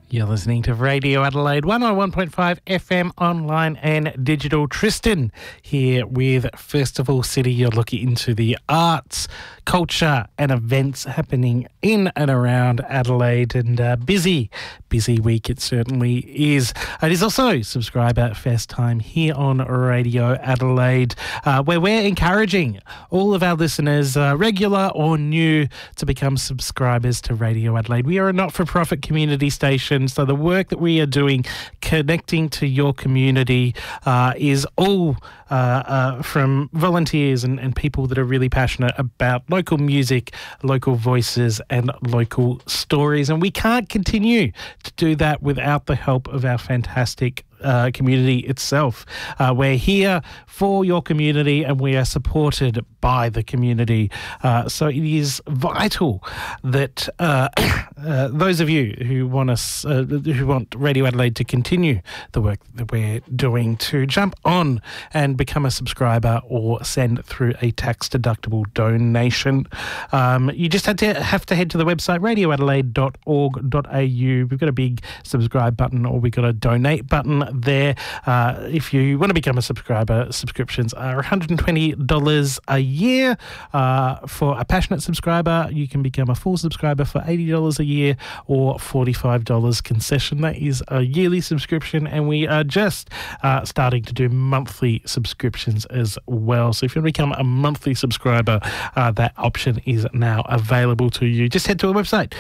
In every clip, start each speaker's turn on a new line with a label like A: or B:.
A: You're listening to Radio Adelaide 101.5 FM online and digital. Tristan here with Festival City. You're looking into the arts, culture and events happening in and around Adelaide, and busy week it certainly is. It is also Subscriber Fest time here on Radio Adelaide, where we're encouraging all of our listeners, regular or new, to become subscribers to Radio Adelaide. We are a not-for-profit community station, so the work that we are doing connecting to your community is all from volunteers and people that are really passionate about local music, local voices and local stories. And we can't continue to do that without the help of our fantastic community itself. We're here for your community and we are supported by the community. So it is vital that those of you who want Radio Adelaide to continue the work that we're doing, to jump on and become a subscriber or send through a tax-deductible donation. You just have to head to the website radioadelaide.org.au. We've got a big subscribe button, or we've got a donate button there. If you want to become a subscriber, subscriptions are $120 a year. For a passionate subscriber, you can become a full subscriber for $80 a year or $45 concession. That is a yearly subscription, and we are just starting to do monthly subscriptions as well. So if you want to become a monthly subscriber, that option is now available to you. Just head to our website,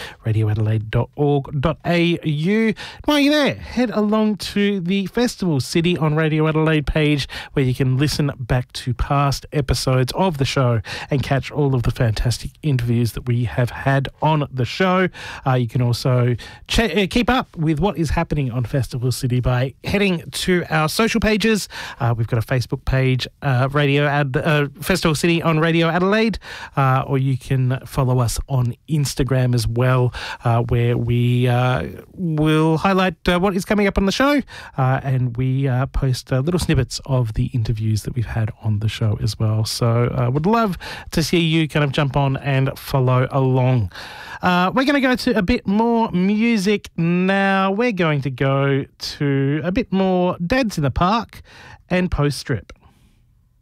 A: radioadelaide.org.au. While you're there, head along to the Festival City on Radio Adelaide page, where you can listen back to past episodes of the show and catch all of the fantastic interviews that we have had on the show. You can also keep up with what is happening on Festival City by heading to our social pages. We've got a Facebook page, Festival City on Radio Adelaide, or you can follow us on Instagram as well, where we will highlight what is coming up on the show, and we post little snippets of the interviews that we've had on the show as well. So I would love to see you kind of jump on and follow along. We're going to go to a bit more music now. We're going to go to a bit more Dads in the Park and Post Strip.